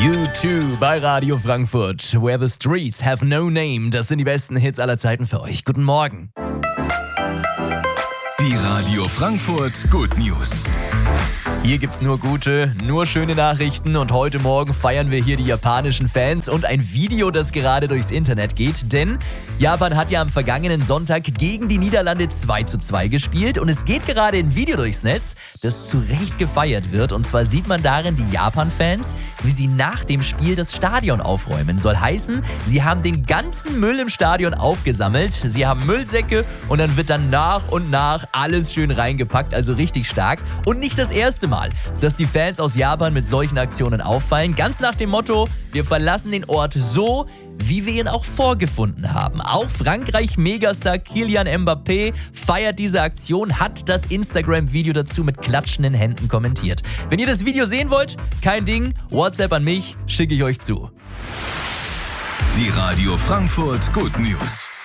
U2 bei Radio Frankfurt. Where the Streets Have No Name. Das sind die besten Hits aller Zeiten für euch. Guten Morgen. Die Radio Frankfurt Good News. Hier gibt's nur gute, nur schöne Nachrichten und heute Morgen feiern wir hier die japanischen Fans und ein Video, das gerade durchs Internet geht, denn Japan hat ja am vergangenen Sonntag gegen die Niederlande 2:2 gespielt und es geht gerade ein Video durchs Netz, das zu Recht gefeiert wird und zwar sieht man darin die Japan-Fans, wie sie nach dem Spiel das Stadion aufräumen. Soll heißen, sie haben den ganzen Müll im Stadion aufgesammelt, sie haben Müllsäcke und dann wird dann nach und nach alles schön reingepackt, also richtig stark und nicht das erste Mal, dass die Fans aus Japan mit solchen Aktionen auffallen. Ganz nach dem Motto, wir verlassen den Ort so, wie wir ihn auch vorgefunden haben. Auch Frankreich-Megastar Kylian Mbappé feiert diese Aktion, hat das Instagram-Video dazu mit klatschenden Händen kommentiert. Wenn ihr das Video sehen wollt, kein Ding, WhatsApp an mich, schicke ich euch zu. Die Radio Frankfurt Good News.